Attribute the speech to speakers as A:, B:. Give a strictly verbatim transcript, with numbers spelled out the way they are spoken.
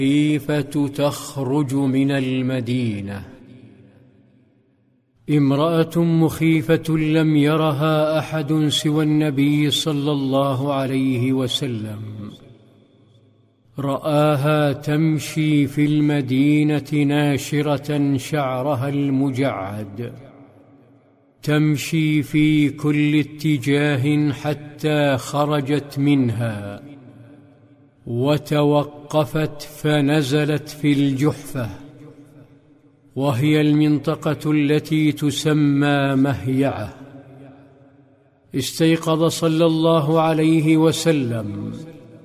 A: المخيفة تخرج من المدينة. امرأة مخيفة لم يرها أحد سوى النبي صلى الله عليه وسلم، رآها تمشي في المدينة ناشرة شعرها المجعد، تمشي في كل اتجاه حتى خرجت منها وتوقفت فنزلت في الجحفة، وهي المنطقة التي تسمى مهيعة. استيقظ صلى الله عليه وسلم